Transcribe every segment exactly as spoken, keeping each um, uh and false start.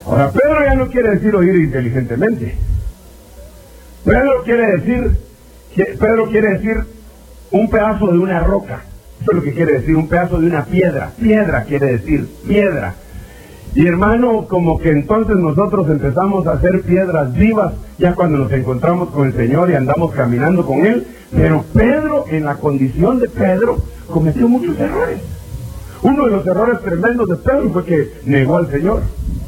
Ahora, Pedro ya no quiere decir oír inteligentemente. Pedro quiere decir, que, Pedro quiere decir un pedazo de una roca. Eso es lo que quiere decir, un pedazo de una piedra. Piedra quiere decir, piedra. Y hermano, como que entonces nosotros empezamos a hacer piedras vivas, ya cuando nos encontramos con el Señor y andamos caminando con Él. Pero Pedro, en la condición de Pedro, cometió muchos errores. Uno de los errores tremendos de Pedro fue que negó al Señor.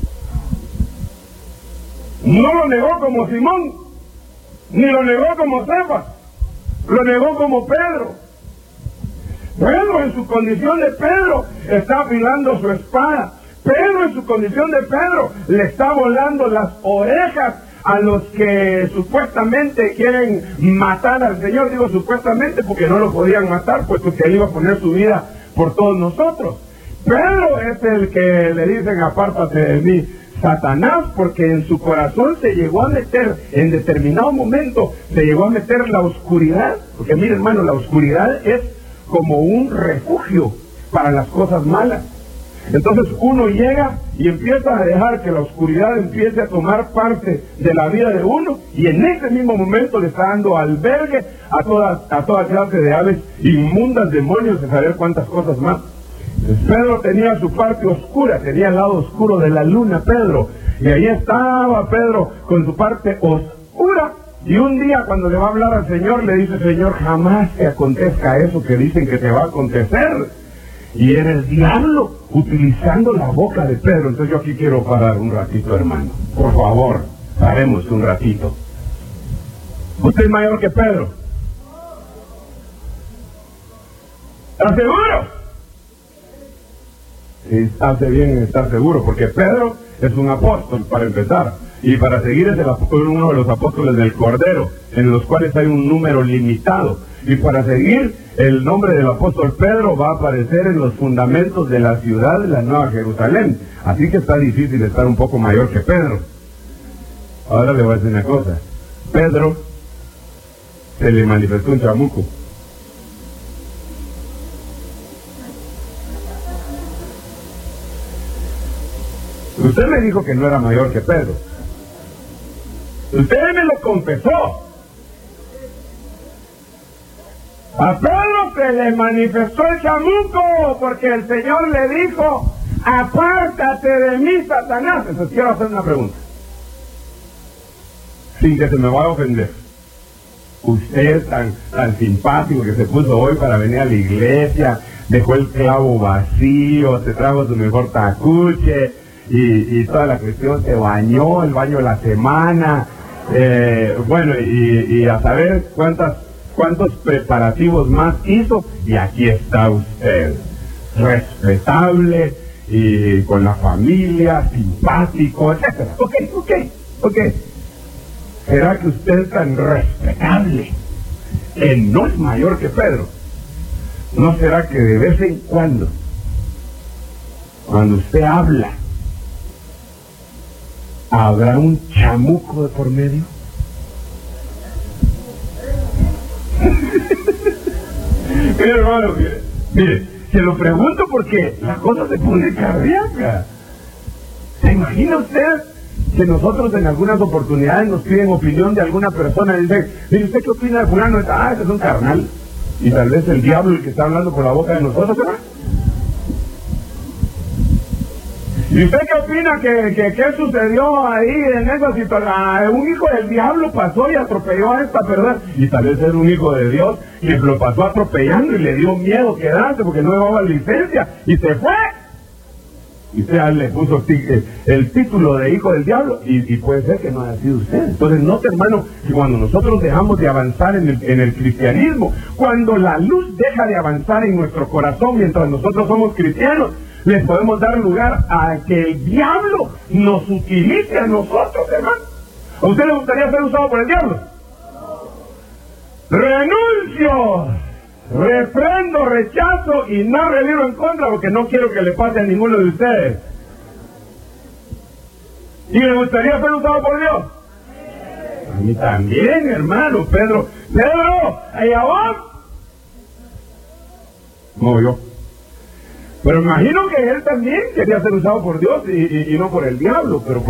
No lo negó como Simón, ni lo negó como Cefas, lo negó como Pedro. Pedro, en su condición de Pedro, está afilando su espada. Pedro, en su condición de Pedro, le está volando las orejas a los que supuestamente quieren matar al Señor. Digo supuestamente porque no lo podían matar, puesto que Él iba a poner su vida por todos nosotros. Pedro es el que le dicen: apártate de mí, Satanás, porque en su corazón se llegó a meter, en determinado momento, se llegó a meter la oscuridad. Porque mire, hermano, la oscuridad es como un refugio para las cosas malas. Entonces uno llega y empieza a dejar que la oscuridad empiece a tomar parte de la vida de uno, y en ese mismo momento le está dando albergue a toda, a toda clase de aves inmundas, demonios, de saber cuántas cosas más. Entonces, Pedro tenía su parte oscura, tenía el lado oscuro de la luna, Pedro, y ahí estaba Pedro con su parte oscura. Y un día, cuando le va a hablar al Señor, le dice: Señor, jamás te acontezca eso que dicen que te va a acontecer. Y era el diablo utilizando la boca de Pedro. Entonces yo aquí quiero parar un ratito, hermano. Por favor, paremos un ratito. ¿Usted es mayor que Pedro? ¿Está seguro? Sí, hace bien en estar seguro, porque Pedro es un apóstol, para empezar. Y para seguir es el, uno de los apóstoles del Cordero, en los cuales hay un número limitado. Y para seguir, el nombre del apóstol Pedro va a aparecer en los fundamentos de la ciudad de la Nueva Jerusalén. Así que está difícil estar un poco mayor que Pedro. Ahora le voy a decir una cosa. Pedro se le manifestó un chamuco. Usted me dijo que no era mayor que Pedro. Usted me lo confesó. A Pedro se le manifestó el chamuco, porque el Señor le dijo: apártate de mí, Satanás. Entonces quiero hacer una pregunta, sin que se me vaya a ofender. Usted tan, tan simpático que se puso hoy para venir a la iglesia, dejó el clavo vacío, se trajo su mejor tacuche y, y toda la cuestión, se bañó el baño de la semana, eh, bueno, y, y a saber cuántas cuántos preparativos más hizo, y aquí está usted, respetable y con la familia, simpático, etcétera. Ok, ok, ok. ¿Será que usted es tan respetable? Él no es mayor que Pedro. ¿No será que de vez en cuando, cuando usted habla, habrá un chamuco de por medio? Mire, hermano, mire, mire, se lo pregunto porque la cosa se pone cardíaca. ¿Se imagina usted que nosotros en algunas oportunidades nos piden opinión de alguna persona y dicen: mire, ¿usted qué opina de fulano? Ah, ese es un carnal. Y tal vez el diablo el que está hablando por la boca de nosotros, ¿verdad? ¿Y usted qué opina que, que, que sucedió ahí en esa situación? Ah, un hijo del diablo pasó y atropelló a esta persona. Y tal vez era un hijo de Dios que lo pasó atropellando y le dio miedo quedarse porque no llevaba licencia y se fue. Y usted le puso el título de hijo del diablo, y, y puede ser que no haya sido usted. Entonces note, hermano, que cuando nosotros dejamos de avanzar en el, en el cristianismo, cuando la luz deja de avanzar en nuestro corazón mientras nosotros somos cristianos, les podemos dar lugar a que el diablo nos utilice a nosotros, hermano. ¿A usted le gustaría ser usado por el diablo? ¡Renuncio! Reprendo, rechazo y no reliro en contra, porque no quiero que le pase a ninguno de ustedes. ¿Y le gustaría ser usado por Dios? A mí también, hermano. Pedro, Pedro, allá va. No, yo. Pero imagino que él también quería ser usado por Dios y, y, y no por el diablo, pero